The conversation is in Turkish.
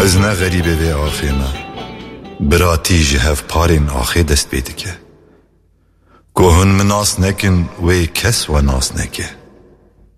Ez ne garibe ve afema Birati ji hev parên axê dest pê dike Ku hûn min nas nekin wê kes we nas neke